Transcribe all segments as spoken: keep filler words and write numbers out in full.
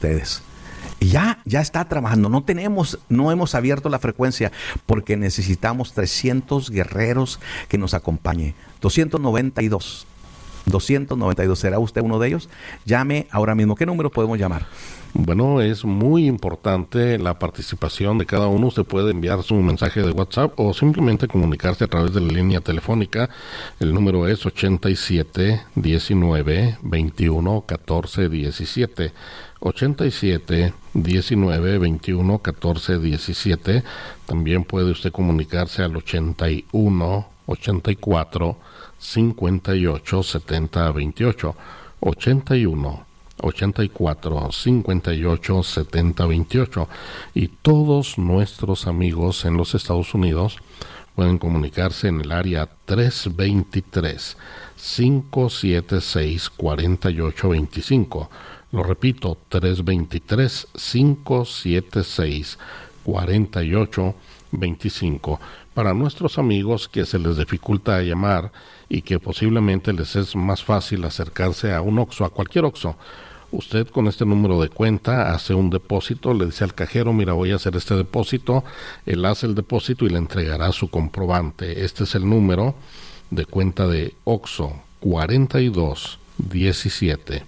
ustedes. Y ya, ya está trabajando. No tenemos, no hemos abierto la frecuencia porque necesitamos trescientos guerreros que nos acompañen. doscientos noventa y dos. doscientos noventa y dos. ¿Será usted uno de ellos? Llame ahora mismo. ¿Qué número podemos llamar? Bueno, es muy importante la participación de cada uno. Usted puede enviar su mensaje de WhatsApp o simplemente comunicarse a través de la línea telefónica. El número es ochenta y siete, diecinueve, veintiuno, catorce, diecisiete. ochenta y siete, diecinueve, veintiuno, catorce, diecisiete. También puede usted comunicarse al ochenta y uno, ochenta y cuatro, cincuenta y ocho, setenta, veintiocho. ochenta y uno, ochenta y cuatro, cincuenta y ocho, setenta, veintiocho. Y todos nuestros amigos en los Estados Unidos pueden comunicarse en el área tres veintitrés, cinco setenta y seis, cuarenta y ocho veinticinco. Lo repito, tres veintitrés, cinco setenta y seis, cuarenta y ocho veinticinco. Para nuestros amigos que se les dificulta llamar y que posiblemente les es más fácil acercarse a un Oxxo, a cualquier Oxxo, usted con este número de cuenta hace un depósito, le dice al cajero, mira, voy a hacer este depósito, él hace el depósito y le entregará su comprobante. Este es el número de cuenta de Oxxo, cuarenta y dos, diecisiete,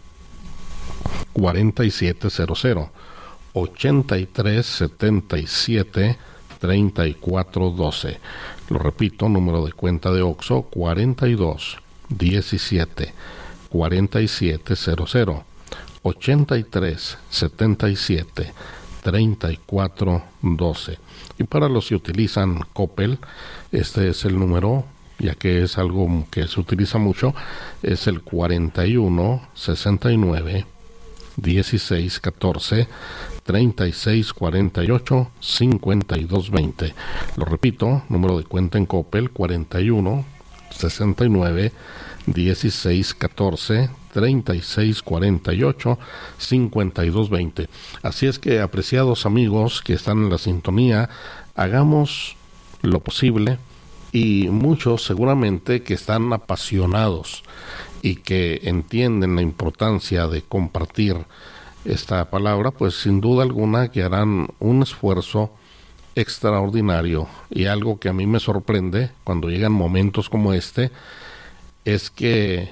cuarenta y siete cero cero, ochenta y tres, setenta y siete, treinta y cuatro doce. Lo repito, número de cuenta de Oxxo, cuarenta y dos, diecisiete, cuarenta y siete cero cero, ochenta y tres, setenta y siete, treinta y cuatro doce. Y para los que utilizan Coppel, este es el número, ya que es algo que se utiliza mucho, es el cuarenta y uno, sesenta y nueve, dieciséis, catorce, treinta y seis, cuarenta y ocho, cincuenta y dos veinte. Lo repito, número de cuenta en Coppel, cuarenta y uno, sesenta y nueve, dieciséis, catorce, treinta y seis, cuarenta y ocho, cincuenta y dos veinte. Así es que, apreciados amigos que están en la sintonía, hagamos lo posible, y muchos seguramente que están apasionados y que entienden la importancia de compartir esta palabra, pues sin duda alguna que harán un esfuerzo extraordinario. Y algo que a mí me sorprende cuando llegan momentos como este es que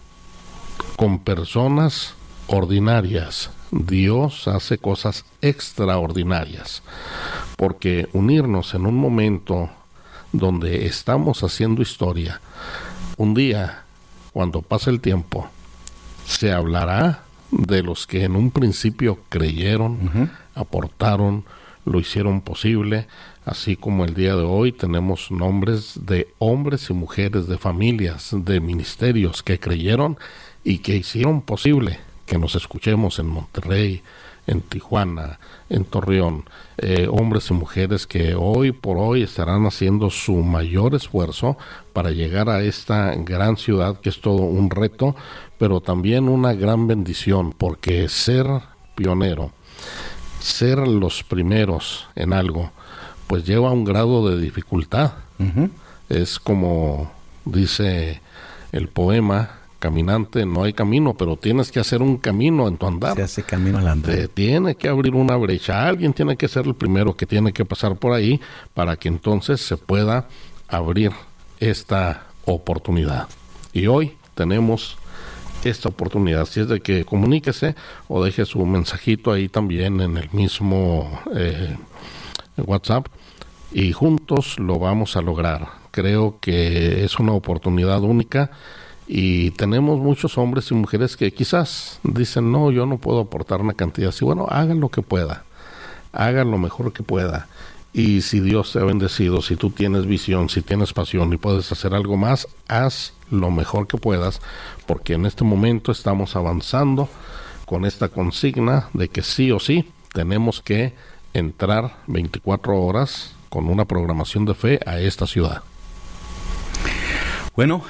con personas ordinarias Dios hace cosas extraordinarias, porque unirnos en un momento donde estamos haciendo historia, un día, cuando pase el tiempo, se hablará de los que en un principio creyeron, uh-huh. aportaron, lo hicieron posible, así como el día de hoy tenemos nombres de hombres y mujeres, de familias, de ministerios que creyeron y que hicieron posible que nos escuchemos en Monterrey, en Tijuana, en Torreón, eh, hombres y mujeres que hoy por hoy estarán haciendo su mayor esfuerzo para llegar a esta gran ciudad, que es todo un reto, pero también una gran bendición, porque ser pionero, ser los primeros en algo, pues lleva un grado de dificultad. Uh-huh. Es como dice el poema, caminante no hay camino, pero tienes que hacer un camino en tu andar. Se hace camino al andar. Te tiene que abrir una brecha. Alguien tiene que ser el primero que tiene que pasar por ahí para que entonces se pueda abrir esta oportunidad. Y hoy tenemos esta oportunidad. Así es de que comuníquese o deje su mensajito ahí también en el mismo eh, WhatsApp y juntos lo vamos a lograr. Creo que es una oportunidad única. Y tenemos muchos hombres y mujeres que quizás dicen, no, yo no puedo aportar una cantidad así. Bueno, hagan lo que pueda, hagan lo mejor que pueda. Y si Dios te ha bendecido, si tú tienes visión, si tienes pasión y puedes hacer algo más, haz lo mejor que puedas, porque en este momento estamos avanzando con esta consigna de que sí o sí tenemos que entrar veinticuatro horas con una programación de fe a esta ciudad. Bueno,